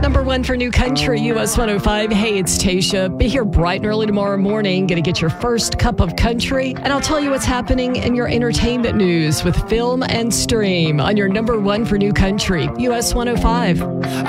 Number one for New Country, US 105. Hey, it's Tasha. Be here bright and early tomorrow morning. Going to get your first cup of country. And I'll tell you what's happening in your entertainment news with Film and Stream on your number one for New Country, US 105.